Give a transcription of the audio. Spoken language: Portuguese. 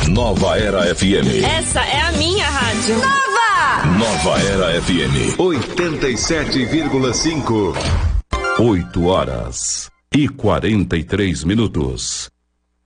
Nova Era FM. Essa é a minha rádio. Nova Era FM 87,5. 8 horas e 43 minutos.